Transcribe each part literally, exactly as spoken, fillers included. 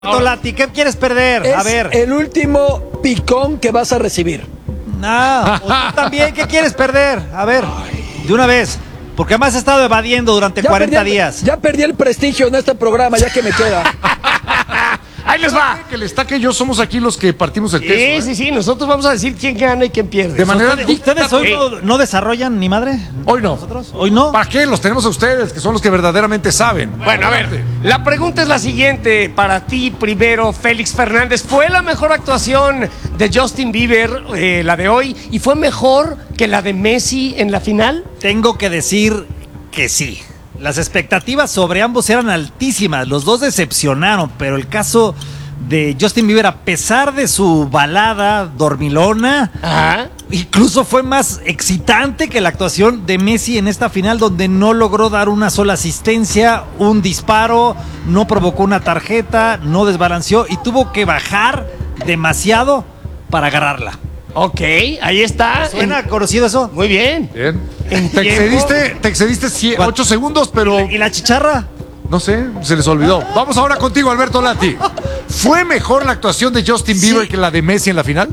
Lati, ¿qué quieres perder? Es a ver. el último picón que vas a recibir. No, tú también, ¿qué quieres perder? A ver, de una vez. Porque además he estado evadiendo durante Ya cuarenta perdí el- días. Ya perdí el prestigio en este programa, ya que me queda. Ahí les va. Que el Estaca y yo somos aquí los que partimos el queso. Sí, ¿eh? sí, sí, nosotros vamos a decir quién gana y quién pierde. De manera ¿Ustedes, ustedes hoy no, no desarrollan ni madre? Hoy no. ¿Nosotros? ¿Hoy no? ¿Para qué? Los tenemos a ustedes, que son los que verdaderamente saben. Bueno, a ver, la pregunta es la siguiente. Para ti, primero, Félix Fernández. ¿Fue la mejor actuación de Justin Bieber, eh, la de hoy, y fue mejor que la de Messi en la final? Tengo que decir que sí. Las expectativas sobre ambos eran altísimas. Los dos decepcionaron, pero el caso de Justin Bieber, a pesar de su balada dormilona, Ajá. incluso fue más excitante que la actuación de Messi en esta final, donde no logró dar una sola asistencia, un disparo, no provocó una tarjeta, no desbalanceó y tuvo que bajar demasiado para agarrarla. Ok, ahí está. ¿Suena En- conocido eso? Muy bien. Bien. En Te tiempo. excediste, te excediste ocho segundos, pero ¿Y la chicharra? no sé, se les olvidó. Vamos ahora contigo, Alberto Lati. ¿Fue mejor la actuación de Justin Bieber Sí. que la de Messi en la final?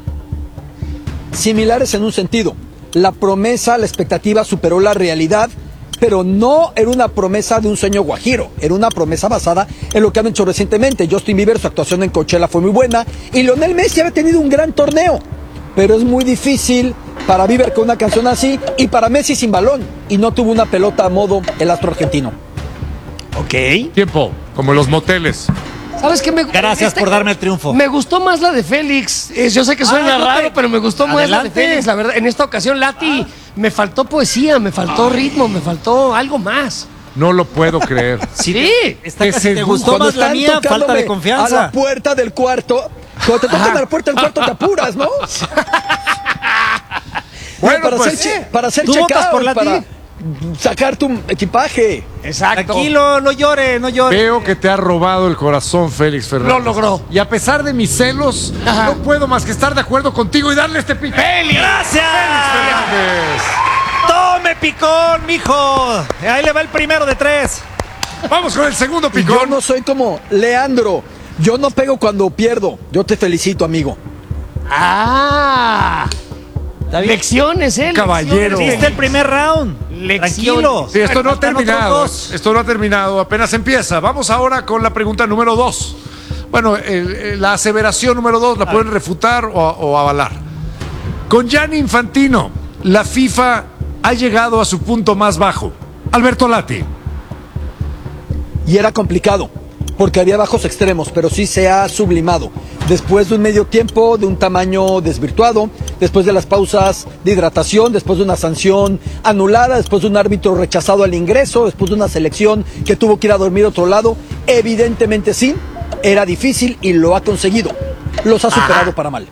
Similares en un sentido. La promesa, la expectativa superó la realidad, pero no era una promesa de un sueño guajiro, era una promesa basada en lo que han hecho recientemente. Justin Bieber, su actuación en Coachella fue muy buena, y Lionel Messi había tenido un gran torneo, pero es muy difícil para Bieber con una canción así y para Messi sin balón, y no tuvo una pelota a modo el astro argentino. Ok. Tiempo, como en los moteles. ¿Sabes qué? Me, Gracias por darme el triunfo. Me gustó más la de Félix. Eh, Yo sé que suena Ah, no te- raro, pero me gustó más la de Adelante. Félix, la verdad. En esta ocasión, Lati, me faltó poesía, me faltó ritmo, me faltó algo más. No lo puedo creer. Sí. Esta Que casi se- te gustó Cuando más la están mía, falta tocándome de confianza. a la puerta del cuarto, cuando te tocan a la puerta del cuarto te apuras, ¿no? Bueno, para pues, hacer, che- para hacer ¿tú votas checkout, por Lati? para sacar tu equipaje. Exacto. Tranquilo, no llore, no llore. Veo que te ha robado el corazón, Félix Fernández. Lo logró. Y a pesar de mis celos, Ajá. no puedo más que estar de acuerdo contigo y darle este pico. ¡Félix! ¡Gracias! Fernández. ¡Tome, picón, mijo! Ahí le va el primero de tres. Vamos con el segundo Y yo picón. no soy como Leandro. Yo no pego cuando pierdo. Yo te felicito, amigo. Ah. ¿Está bien? Lecciones, ¿eh? Caballero. Lecciones. Viste el primer round. Lecciones. Tranquilo. Sí, esto no ha Faltan otros terminado. dos. Esto no ha terminado, apenas empieza. Vamos ahora con la pregunta número dos. Bueno, el- el- la aseveración número dos la pueden refutar o, o avalar. Con Gianni Infantino, la FIFA ha llegado a su punto más bajo. Alberto Lati. Y era complicado, porque había bajos extremos, pero sí se ha sublimado. Después de un medio tiempo de un tamaño desvirtuado, después de las pausas de hidratación, después de una sanción anulada, después de un árbitro rechazado al ingreso, después de una selección que tuvo que ir a dormir a otro lado, evidentemente sí, era difícil y lo ha conseguido. Los ha superado para mal.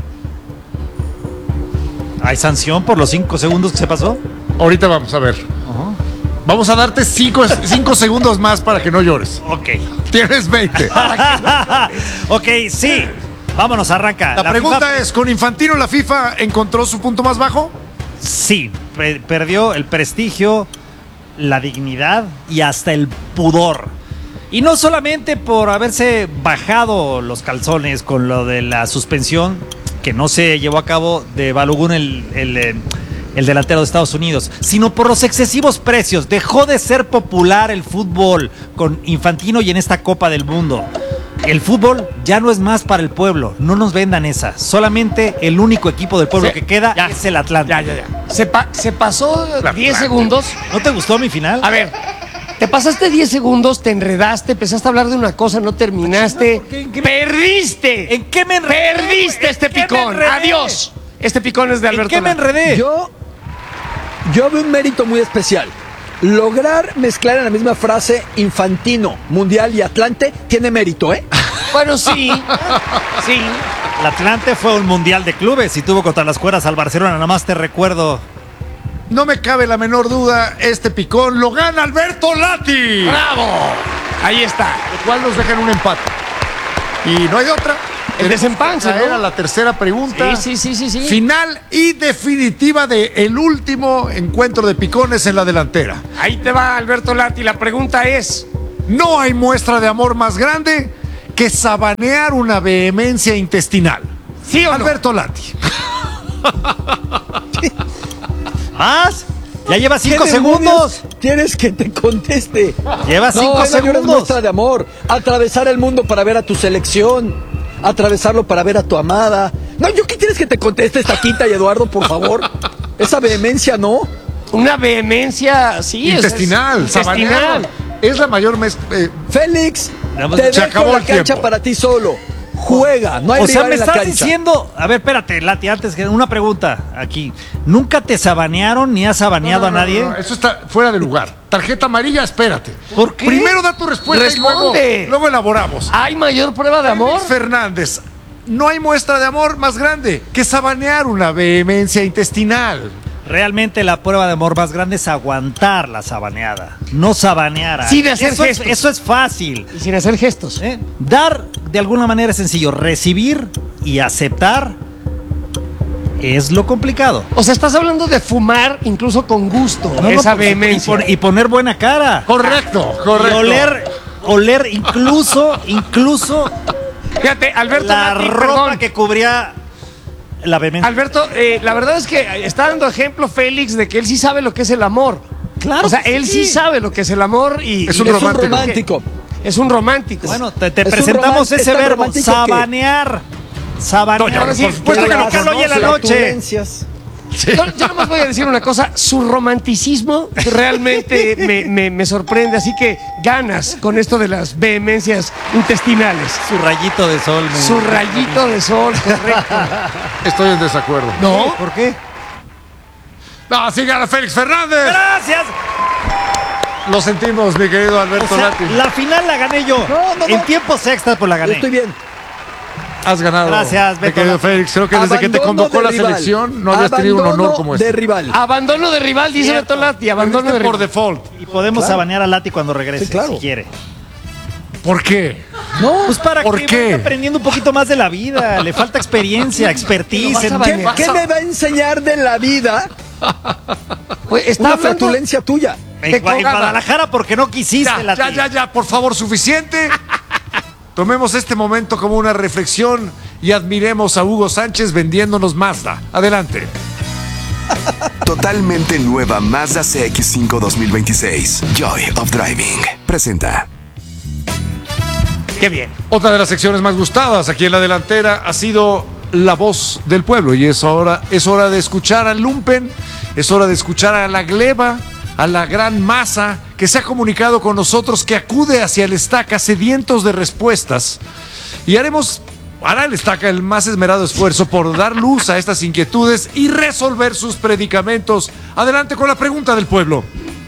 ¿Hay sanción por los cinco segundos que se pasó? Ahorita vamos a ver. Vamos a darte cinco, cinco segundos más para que no llores. Ok. Tienes veinte. Ok, sí. Vámonos, arranca. La, pregunta FIFA es, ¿con Infantino la FIFA encontró su punto más bajo? Sí, pe- perdió el prestigio, la dignidad y hasta el pudor. Y no solamente por haberse bajado los calzones con lo de la suspensión, que no se llevó a cabo de Balogun, el, el, eh, el delantero de Estados Unidos, sino por los excesivos precios. Dejó de ser popular el fútbol con Infantino y en esta Copa del Mundo. El fútbol ya no es más para el pueblo, no nos vendan esa. Solamente el único equipo del pueblo Sí, que queda ya. es el Atlante. Ya, ya, ya. Se, pa- se pasó diez segundos. ¿No te gustó mi final? A ver, te pasaste diez segundos, te enredaste, empezaste a hablar de una cosa, no terminaste. ¿Por qué? ¿En qué- ¡Perdiste! ¿En qué me enredé? ¡Perdiste este ¿En qué me picón! enredé? ¡Adiós! Este picón es de ¿En Alberto qué me Lati. enredé? Yo, yo veo un mérito muy especial. Lograr mezclar en la misma frase Infantino, Mundial y Atlante tiene mérito, ¿eh? Bueno, sí. Sí. El Atlante fue un mundial de clubes y tuvo contra las cuerdas al Barcelona. Nada más te recuerdo. No me cabe la menor duda, este picón lo gana Alberto Lati. ¡Bravo! Ahí está. Lo cual nos deja en un empate. Y no hay de otra. El desempance, ¿no? Era la tercera pregunta. Sí, sí, sí, sí, sí. Final y definitiva de el último encuentro de picones en la delantera. Ahí te va, Alberto Lati. La pregunta es: No hay muestra de amor más grande que sabanear una vehemencia intestinal? ¿Sí o no? Alberto Lati. ¿Más? Ya lleva ¿Qué cinco demonios segundos. ¿Quieres que te conteste? Lleva cinco no, es la mayor segundos. muestra de amor. Atravesar el mundo para ver a tu selección. Atravesarlo para ver a tu amada. No, ¿yo qué quieres que te conteste, Taquita y Eduardo, por favor? Esa vehemencia, ¿no? Una vehemencia, sí. es- Intestinal, es- sabanear. intestinal. Es la mayor mez- eh, Félix, Vamos, te se dejo acabó la el cancha tiempo. para ti solo. Juega, no hay O sea, rival me en la estás cancha. diciendo. A ver, espérate, Lati, antes que una pregunta aquí. ¿Nunca te sabanearon ni has sabaneado no, no, a nadie? no, no, eso está fuera de lugar. Tarjeta amarilla, espérate. ¿Por qué? Primero da tu respuesta y luego, Responde. luego elaboramos. ¿Hay mayor prueba de amor? Félix Fernández, no hay muestra de amor más grande que sabanear una vehemencia intestinal. Realmente la prueba de amor más grande es aguantar la sabaneada, no sabanear. a- Sin hacer eso, es, gestos. eso es fácil. Y sin hacer gestos. ¿eh? Dar de alguna manera es sencillo, recibir y aceptar es lo complicado. O sea, estás hablando de fumar incluso con gusto. No, no, esa pues, y, vehemencia. pon- y poner buena cara. Correcto, Y correcto. oler, oler incluso, incluso Fíjate, Alberto. la Lati, ropa perdón. que cubría la vehemencia. Alberto, eh, la verdad es que está dando ejemplo Félix de que él sí sabe lo que es el amor. Claro O sea, que él sí. sí sabe lo que es el amor y. Es y un Es eso un romántico. romántico. Es un romántico. Bueno, te, te Es un presentamos román- es ese tan verbo, romántico que- sabanear. Sabanear. Doña, ahora sí, por supuesto que que lo lo caló hoy en la noche. Flatulencias. Yo, yo nomás voy a decir una cosa, su romanticismo realmente me, me- me sorprende, así que ganas con esto de las vehemencias intestinales. Su rayito de sol. me- Su rayito de sol, correcto. Estoy en desacuerdo. ¿No? ¿Por qué? No, sí gana Félix Fernández. Gracias. Lo sentimos, mi querido O Alberto sea, Lati. la final la gané yo. No, no, En no. tiempos extras pues la Yo gané. estoy bien. Has ganado. Gracias, mi Beto querido Lati. Félix. Creo que desde que te Abandono convocó de la rival. selección no habías tenido un honor Abandono como de este. rival. Abandono de rival, dice Cierto. Beto Lati, abandono de Por rival. default. Y podemos Claro. sabanear a Lati cuando regrese, Sí, claro. si quiere. ¿Por qué? No, Pues para ¿Por que qué? vaya aprendiendo un poquito más de la vida. Le falta experiencia, expertise. Pero en- vas a ¿qué, bañar. qué me va a enseñar de la vida Pues, está una hablando- flatulencia tuya? En, de Gua- en colgada. Guadalajara porque no quisiste, Ya, Lati. ya, ya, ya, por favor, suficiente. Tomemos este momento como una reflexión y admiremos a Hugo Sánchez vendiéndonos Mazda. Adelante. Totalmente nueva Mazda C X cinco dos mil veintiséis. Joy of Driving. Presenta. Qué bien. Otra de las secciones más gustadas aquí en la delantera ha sido la voz del pueblo y es ahora es hora de escuchar al lumpen, es hora de escuchar a la gleba, a la gran masa que se ha comunicado con nosotros, que acude hacia el Estaca sedientos de respuestas y haremos hará el Estaca el más esmerado esfuerzo por dar luz a estas inquietudes y resolver sus predicamentos. Adelante con la pregunta del pueblo.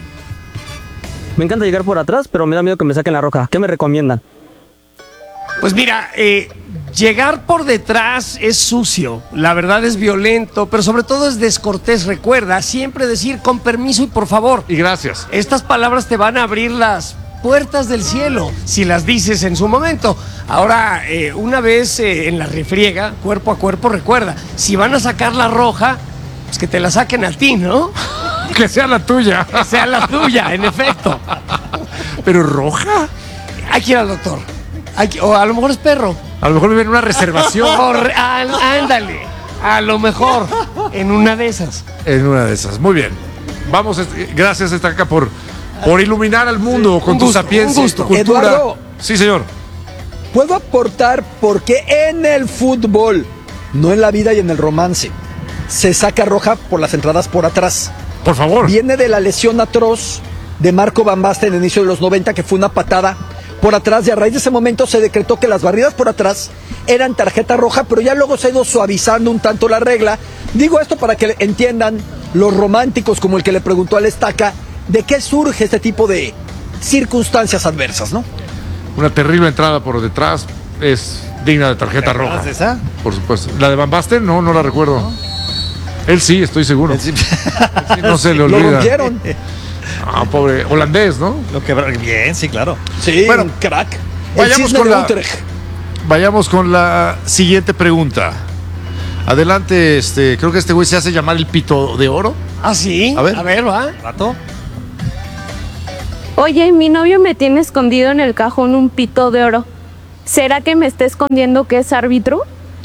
Me encanta llegar por atrás, pero me da miedo que me saquen la roja. ¿Qué me recomiendan? Pues mira, eh, llegar por detrás es sucio, la verdad es violento, pero sobre todo es descortés. Recuerda siempre decir con permiso y por favor. Y gracias. Estas palabras te van a abrir las puertas del cielo si las dices en su momento. Ahora, eh, una vez eh, en la refriega, cuerpo a cuerpo, recuerda, si van a sacar la roja, pues que te la saquen a ti, ¿no? Que sea la tuya. Que sea la tuya, en efecto. Pero roja. Hay que ir al doctor. Hay que- o a lo mejor es perro. A lo mejor viene una reservación. Corre- á- ándale. A lo mejor en una de esas. En una de esas. Muy bien. Vamos, este, gracias, Estaca, por, por iluminar al mundo con un tu gusto, sapiencia un y tu gusto. cultura. Eduardo. Sí, señor. Puedo aportar porque en el fútbol, no en la vida y en el romance, se saca roja por las entradas por atrás. Por favor. Viene de la lesión atroz de Marco Van Basten en el inicio de los noventa, que fue una patada por atrás, y a raíz de ese momento se decretó que las barridas por atrás eran tarjeta roja, pero ya luego se ha ido suavizando un tanto la regla. Digo esto para que entiendan los románticos, como el que le preguntó al Estaca, de qué surge este tipo de circunstancias adversas, ¿no? Una terrible entrada por detrás es digna de tarjeta roja. ¿Recuerdas esa? Por supuesto. ¿La de Van Basten? No, no la recuerdo. Él sí, estoy seguro. Sí, Sí, no se le Lo olvida. rompieron. Ah, pobre holandés, ¿no? Lo que bien, sí, claro. Sí, Bueno, un crack. El vayamos cisne con de la- Utrecht. Vayamos con la siguiente pregunta. Adelante, este, creo que este güey se hace llamar el pito de oro. ¿Ah, sí? A ver. A ver, va. ¿Rato? Oye, mi novio me tiene escondido en el cajón un pito de oro. ¿Será que me está escondiendo que es árbitro?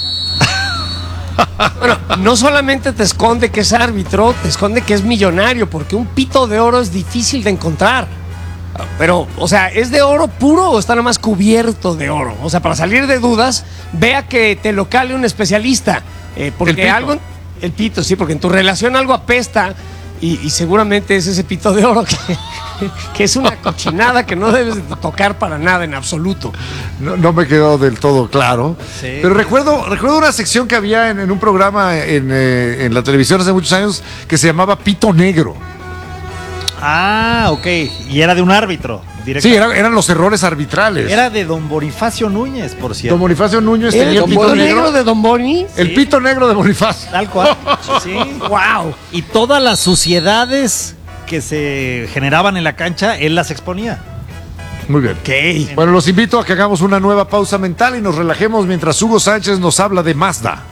Bueno, no solamente te esconde que es árbitro, te esconde que es millonario, porque un pito de oro es difícil de encontrar. Pero, o sea, ¿es de oro puro o está nada más cubierto de oro? O sea, para salir de dudas, vea que te lo cale un especialista. Eh, porque El pito. algo... El pito, sí, porque en tu relación algo apesta y, y seguramente es ese pito de oro que, que es una cochinada que no debes de tocar para nada en absoluto. No, no me quedó del todo claro. Sí. Pero recuerdo, recuerdo una sección que había en, en un programa en, eh, en la televisión hace muchos años que se llamaba Pito Negro. Ah, ok. Y era de un árbitro. Sí, era- eran los errores arbitrales. Era de don Bonifacio Núñez, por cierto. Don Bonifacio Núñez ¿El tenía el pito pito negro negro. de Don Boni? El pito negro de Bonifacio. Tal cual. Sí. ¡Wow! Y todas las suciedades que se generaban en la cancha, él las exponía. Muy bien. Ok. Bueno, los invito a que hagamos una nueva pausa mental y nos relajemos mientras Hugo Sánchez nos habla de Mazda.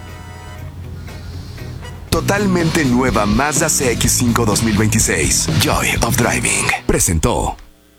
Totalmente nueva Mazda C X cinco dos mil veintiséis. Joy of Driving. Presentó.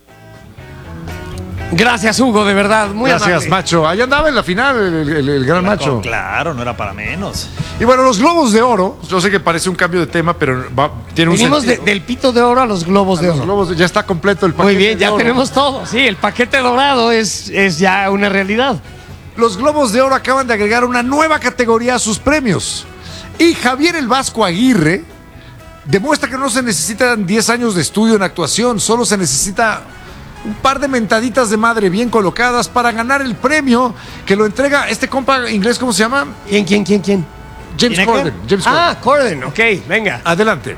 Gracias, Hugo, de verdad. Muy Gracias, amable. macho. Ahí andaba en la final el, el- el gran macho. Claro, no era para menos. Y bueno, los globos de oro, yo sé que parece un cambio de tema, pero va- tiene un Venimos de- sentido. del pito de oro a los globos A de los oro. globos de- ya está completo el paquete. Muy bien, de ya oro. tenemos todo. Sí, el paquete dorado es, es ya una realidad. Los globos de oro acaban de agregar una nueva categoría a sus premios. Y Javier el Vasco Aguirre demuestra que no se necesitan diez años de estudio en actuación, solo se necesita un par de mentaditas de madre bien colocadas para ganar el premio que lo entrega este compa inglés, ¿cómo se llama? ¿Quién, quién, quién, quién? James ¿Lineker? Corden. James Ah, Corden, ok, venga. Corden. Adelante.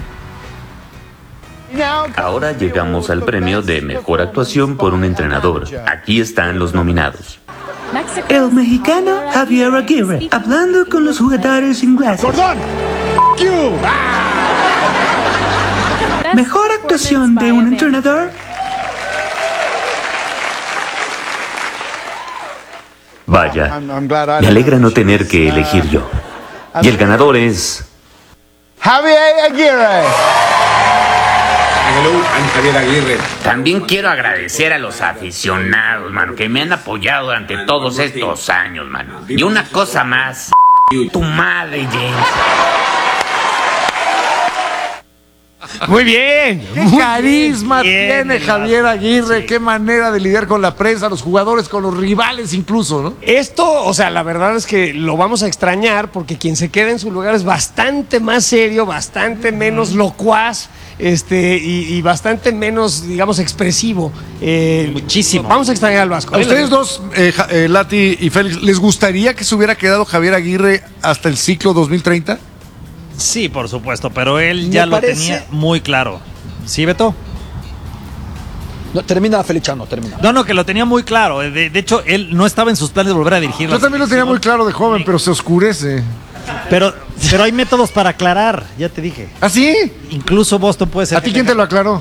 Ahora llegamos al premio de mejor actuación por un entrenador. Aquí están los nominados. El mexicano Javier Aguirre, hablando con los jugadores ingleses. Mejor actuación de un entrenador. Vaya, me alegra no tener que elegir yo. Y el ganador es... Javier Aguirre. Hello, I'm Javier Aguirre. También quiero agradecer a los aficionados, mano, que me han apoyado durante todos estos años, mano. Y una cosa más, tu madre, James. Muy bien. Qué muy carisma bien, tiene el Javier Vasco. Aguirre, Sí. qué manera de lidiar con la prensa, los jugadores, con los rivales incluso, ¿no? Esto, o sea, la verdad es que lo vamos a extrañar porque quien se queda en su lugar es bastante más serio, bastante menos locuaz, este, y, y bastante menos, digamos, expresivo. Eh, Muchísimo. Vamos a extrañar al Vasco. A ustedes dos, eh, Ja- eh, Lati y Félix, ¿les gustaría que se hubiera quedado Javier Aguirre hasta el ciclo dos mil treinta? Sí, por supuesto, pero él ya Me lo parece- tenía muy claro. ¿Sí, Beto? No, termina, Feliciano, termina. No, no, que lo tenía muy claro. De, de hecho, él no estaba en sus planes de volver a dirigir. Yo la también lo tenía selección. muy claro de joven, pero se oscurece. Pero, pero hay métodos para aclarar, ya te dije. ¿Ah, sí? Incluso Boston puede ser. ¿A ti quién te lo aclaró?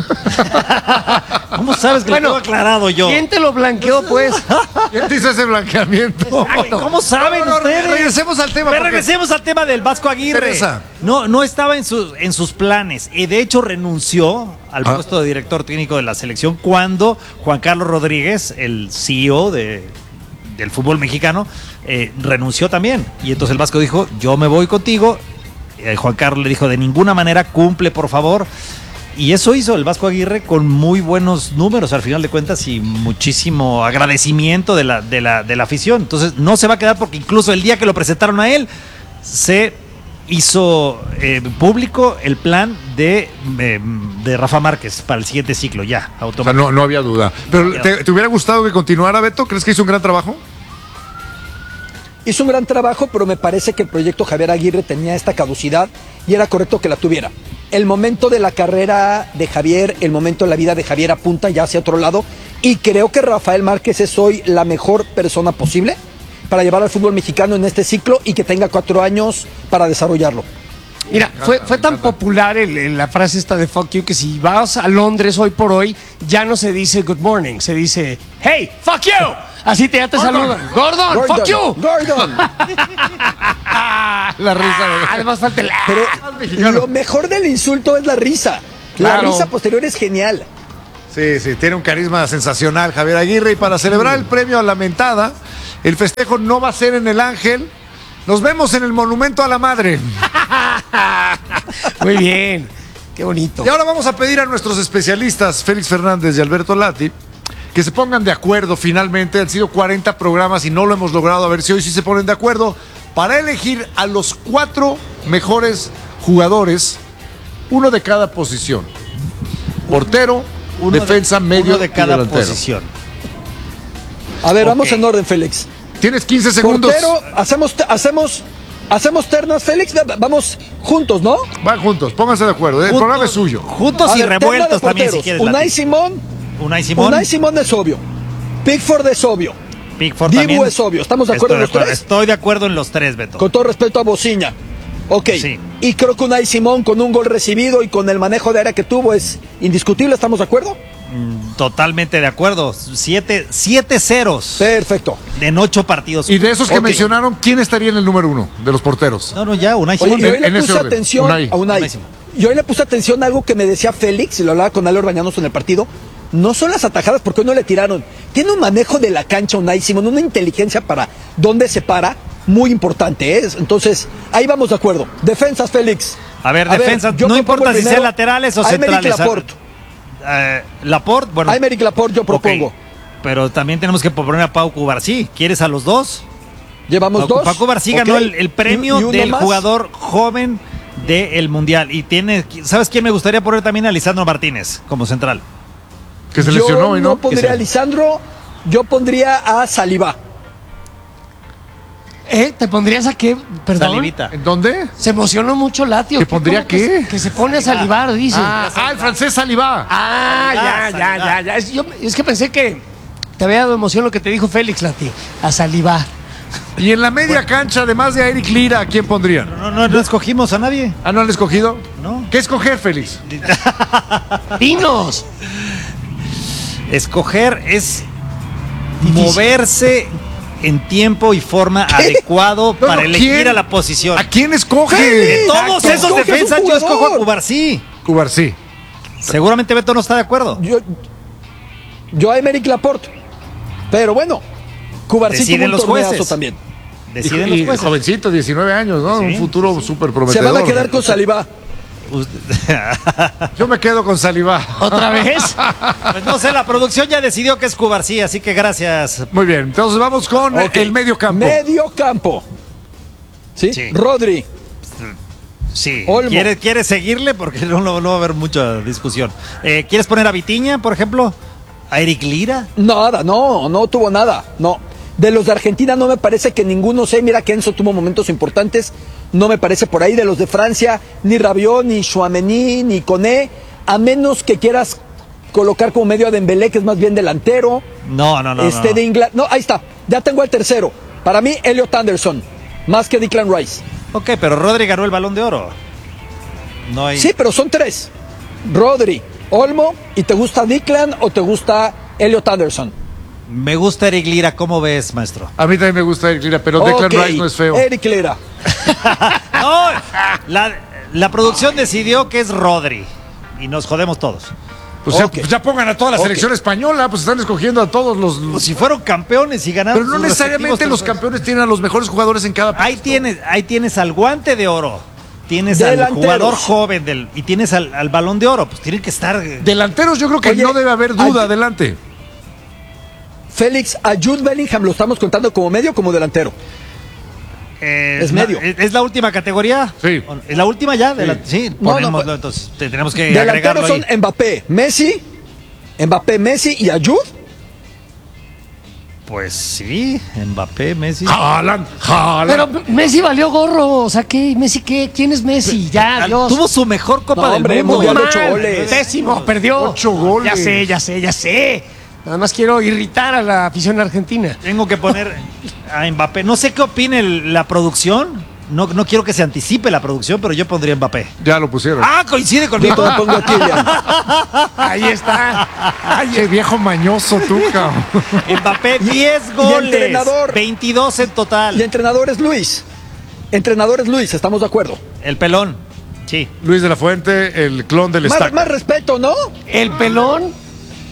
¿Cómo sabes que Bueno, lo tengo aclarado yo? ¿Quién te lo blanqueó, pues? ¿Quién te hizo ese blanqueamiento? Ay, ¿cómo saben No, no, no, ustedes? regresemos al tema. Pero porque- regresemos al tema del Vasco Aguirre. Teresa. No, no estaba en sus, en sus planes. Y de hecho renunció al Ah. puesto de director técnico de la selección cuando Juan Carlos Rodríguez, el C E O de, del fútbol mexicano, eh, renunció también. Y entonces el Vasco dijo, yo me voy contigo. Eh, Juan Carlos le dijo, de ninguna manera, cumple, por favor. Y eso hizo el Vasco Aguirre con muy buenos números al final de cuentas y muchísimo agradecimiento de la, de la, de la afición. Entonces no se va a quedar porque incluso el día que lo presentaron a él se hizo eh, público el plan de, eh, de Rafa Márquez para el siguiente ciclo, ya, O sea, automáticamente. no, no había duda. Pero, ¿te, te hubiera gustado que continuara, Beto? ¿Crees que hizo un gran trabajo? Hizo un gran trabajo, pero me parece que el proyecto Javier Aguirre tenía esta caducidad y era correcto que la tuviera. El momento de la carrera de Javier, el momento de la vida de Javier apunta ya hacia otro lado y creo que Rafael Márquez es hoy la mejor persona posible para llevar al fútbol mexicano en este ciclo y que tenga cuatro años para desarrollarlo. Mira, fue, fue tan popular el- el- la frase esta de fuck you que si vas a Londres hoy por hoy, ya no se dice good morning, se dice hey, fuck you. Así te, ya te saludan. Gordon, Gordon, fuck you. Gordon. La risa de... Además falta el... Pero lo mejor del insulto es la risa. La Claro. risa posterior es genial. Sí, sí, tiene un carisma sensacional Javier Aguirre. Y para celebrar el premio a la mentada, el festejo no va a ser en el Ángel. Nos vemos en el Monumento a la Madre. Muy bien, qué bonito. Y ahora vamos a pedir a nuestros especialistas, Félix Fernández y Alberto Lati, que se pongan de acuerdo finalmente. Han sido cuarenta programas y no lo hemos logrado. A ver si hoy sí se ponen de acuerdo para elegir a los cuatro mejores jugadores, uno de cada posición. Portero, Uno defensa, de, medio uno de cada y delantero. posición. A ver, Ok. vamos en orden, Félix. Tienes quince segundos. Portero, hacemos, hacemos, hacemos ternas, Félix. Vamos juntos, ¿no? Van juntos, pónganse de acuerdo. El Juntos- programa es suyo. Juntos A y ver, terna de revueltos también, si porteros. quieres. Unai Lati. Simón. Unai Simón. Unai Simón es obvio. Pickford es obvio. Pickford Dibu también. es obvio. ¿Estamos de acuerdo Estoy en los acuerdo, tres? Estoy de acuerdo en los tres, Beto. Con todo respeto a Bociña. Ok. Sí. Y creo que Unai Simón, con un gol recibido y con el manejo de área que tuvo, es indiscutible. ¿Estamos de acuerdo? Totalmente de acuerdo. Siete, siete ceros Perfecto. en ocho partidos. Y de esos que Ok. mencionaron, ¿quién estaría en el número uno de los porteros? No, no, ya, Unai Oye, Simón. y hoy en- le en ese puse orden. atención Unai. a Unai. Unai Simón. Y hoy le puse atención a algo que me decía Félix, y lo hablaba con Ale Orbañanos en el partido. No son las atajadas, porque hoy no le tiraron. Tiene un manejo de la cancha Unai Simón, una inteligencia para dónde se para, muy importante, ¿eh? Entonces, ahí vamos de acuerdo. Defensas, Félix. A ver, defensas, yo no propongo importa el si sean primero laterales o a Aymeric centrales. Laporte. Eh, Laporte, bueno. A Aymeric Laporte yo propongo. ok, pero también tenemos que proponer a Pau Cubarsí. ¿Quieres a los dos? Llevamos Pau, dos. Pau Cubarsí ok. ganó el, el premio ¿Y- y uno del más? jugador joven del Mundial. Y tiene, ¿sabes quién me gustaría poner también? A Lisandro Martínez como central. Que se Yo lesionó y no no. pondría a Lisandro, yo pondría a Saliba. ¿Eh? ¿Te pondrías a qué? Perdón. Salivita. ¿En dónde? Se emocionó mucho Latio. ¿Te pondría ¿Cómo que qué? se- Que se pone a salivar, dice. Ah, ah, el francés Saliba. Ah, ya, Ah, ya, salivar. ya, ya. Es, yo- es que pensé que te había dado emoción lo que te dijo Félix, Lati. A salivar. Y en la media cancha, además de a Eric Lira, ¿a quién pondrían? No, no, no escogimos a nadie. Ah, ¿no han escogido? No. ¿Qué escoger, Félix? ¡Dinos! Escoger es moverse en tiempo y forma adecuado No, para no, elegir ¿quién? a la posición. ¿A quién escoge? De todos Exacto. esos Escoges un defensas, yo escojo a jugador. Cubarsí. Cubarsí. Seguramente Beto no está de acuerdo. Yo, yo a Aymeric Laporte. Pero bueno, Cubarsí tuvo Deciden un los torneazo jueces. también. Deciden y, los jueces. jovencito, diecinueve años, ¿no? Sí, Un futuro súper prometedor. Se van a quedar con Saliba. Yo me quedo con Saliba. ¿Otra vez? Pues no sé, la producción ya decidió que es Cubarsí, así que gracias. Muy bien, entonces vamos con Ok. el medio campo. Medio campo. ¿Sí? Sí. Rodri. Sí. Olmo. ¿Quieres, ¿Quieres seguirle? Porque no, no, no va a haber mucha discusión. Eh, ¿Quieres poner a Vitiña, por ejemplo? ¿A Eric Lira? Nada, no, no tuvo nada. No. De los de Argentina no me parece que ninguno sé. Mira que Enzo tuvo momentos importantes. No me parece por ahí. De los de Francia, ni Rabiot, ni Chouameni, ni Koné. A menos que quieras colocar como medio a Dembélé, que es más bien delantero. No, no, no. este no. de Inglaterra. No, ahí está. Ya tengo el tercero. Para mí, Elliot Anderson. Más que Declan Rice. Ok, pero Rodri ganó el Balón de Oro. No hay... Sí, pero son tres. Rodri, Olmo, ¿y te gusta Declan o te gusta Elliot Anderson? Me gusta Eric Lira, ¿cómo ves, maestro? A mí también me gusta Eric Lira, pero Declan Ok, Rice no es feo. Eric Lira. No, la, la producción decidió que es Rodri. Y nos jodemos todos. Pues ya- Ok. pues ya pongan a toda la Ok. selección española, pues están escogiendo a todos los... Pues si fueron campeones y ganaron. Pero no sus necesariamente respectivos los trofeos. campeones tienen a los mejores jugadores en cada Ahí puesto. tienes, ahí tienes al guante de oro. Tienes al Delanteros. jugador joven del, y tienes al, al balón de oro. Pues tienen que estar. Delanteros yo creo que Oye, no debe haber duda, ay- adelante. Félix, a Jude Bellingham lo estamos contando como medio o como delantero. eh, es medio. ¿Es, es la última categoría? Sí. ¿Es la última ya? De Sí. la- sí, No, no, ponémoslo, pues- entonces te- tenemos que agregarlo Delanteros ahí. son Mbappé, Messi, Mbappé, Messi y a Jude. Pues sí, Mbappé, Messi. Haaland, Pero Haaland. Messi valió gorro. O sea, ¿qué? ¿Messi qué? ¿Quién es Messi? Ya, Dios. Tuvo su mejor Copa No, del hombre, Mundo. Mundial de Mal, ocho goles. Pésimo, perdió. Ocho goles. Ya sé, ya sé, ya sé. Nada más quiero irritar a la afición argentina. Tengo que poner a Mbappé. No sé qué opine el- la producción. No, no quiero que se anticipe la producción, pero yo pondría Mbappé. Ya lo pusieron. Ah, coincide Yo conmigo. te pongo a Kylian. Ahí está. Ay, qué viejo mañoso tú, cabrón. Mbappé, diez y goles. entrenador. veintidós en total. Y entrenador es Luis. Entrenador es Luis, estamos de acuerdo. El pelón. Sí. Luis de la Fuente, el clon del Más, Estaca. más respeto, ¿no? El pelón.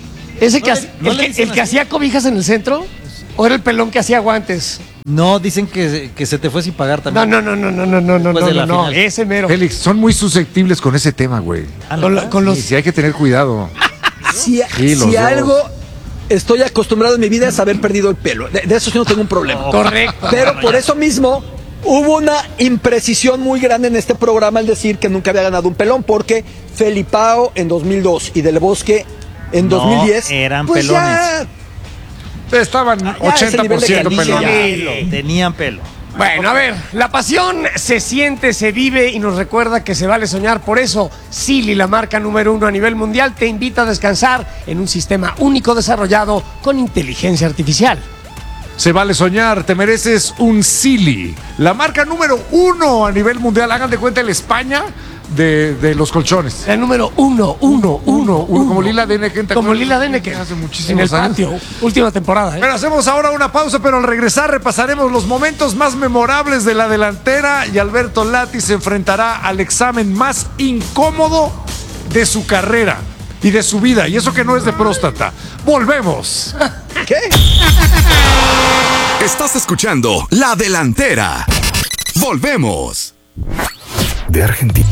¿Ese que, No hac- le- no el, le que, dicen el que así. hacía cobijas en el centro? ¿O era el pelón que hacía guantes? No, dicen que, que se te fue sin pagar No, también. no, no, no, no, no, no, no, Después no, de la no, final. ese mero. Félix, son muy susceptibles con ese tema, güey. Ah, Con, ¿no? la- con Sí, los... sí, hay que tener cuidado. Si, Sí, los si dos. algo estoy acostumbrado en mi vida es haber perdido el pelo. De, de eso sí no tengo un problema. Correcto. Pero por eso mismo hubo una imprecisión muy grande en este programa al decir que nunca había ganado un pelón, porque Felipao en dos mil dos y Del Bosque en No, dos mil diez eran pues ya- Estaban ya ochenta ese nivel por de ciento calidad. pelones. Tenían pelo. Bueno, a ver, la pasión se siente, se vive y nos recuerda que se vale soñar. Por eso, Silly, la marca número uno a nivel mundial, te invita a descansar en un sistema único desarrollado con inteligencia artificial. Se vale soñar, te mereces un Silly. La marca número uno a nivel mundial. Hagan de cuenta el España de, de los colchones. La número uno, uno, uno, uno. Como Lila Deneken. ¿te Como acuerdas? Lila Deneken. Hace En el muchísimos años. patio. Última temporada, ¿eh? Pero hacemos ahora una pausa, pero al regresar repasaremos los momentos más memorables de la delantera y Alberto Lati se enfrentará al examen más incómodo de su carrera y de su vida. Y eso que no es de próstata. Volvemos. ¿Qué? Estás escuchando La Delantera. Volvemos. De Argentina.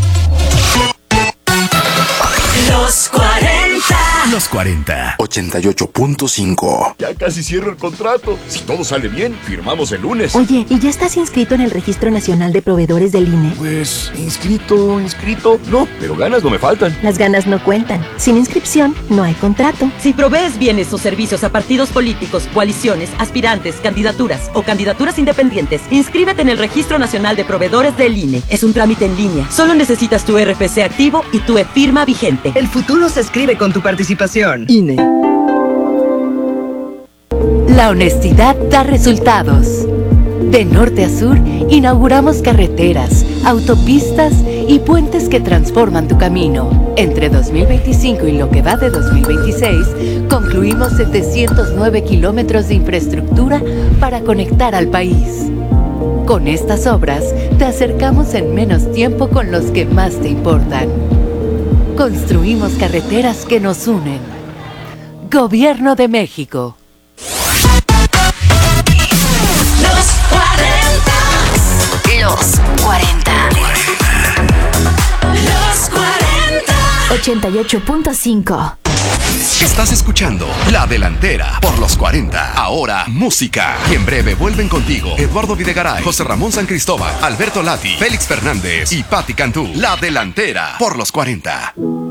Los cuarenta. Los cuarenta. ochenta y ocho punto cinco. Ya casi cierro el contrato. Si todo sale bien, firmamos el lunes. Oye, ¿y ya estás inscrito en el Registro Nacional de Proveedores del I N E? Pues, inscrito, inscrito. No, pero ganas no me faltan. Las ganas no cuentan. Sin inscripción, no hay contrato. Si provees bienes o servicios a partidos políticos, coaliciones, aspirantes, candidaturas o candidaturas independientes, inscríbete en el Registro Nacional de Proveedores del I N E. Es un trámite en línea. Solo necesitas tu R F C activo y tu e-firma vigente. El futuro se escribe con tu participación. I N E. La honestidad da resultados. De norte a sur, inauguramos carreteras, autopistas y puentes que transforman tu camino. Entre dos mil veinticinco y lo que va de dos mil veintiséis, concluimos setecientos nueve kilómetros de infraestructura para conectar al país. Con estas obras, te acercamos en menos tiempo con los que más te importan. Construimos carreteras que nos unen. Gobierno de México. Los cuarenta. Los cuarenta. Los cuarenta. ochenta y ocho punto cinco. Estás escuchando La Delantera por los cuarenta. Ahora, música. Y en breve vuelven contigo Eduardo Videgaray, José Ramón San Cristóbal, Alberto Lati, Félix Fernández y Patti Cantú. La Delantera por los cuarenta.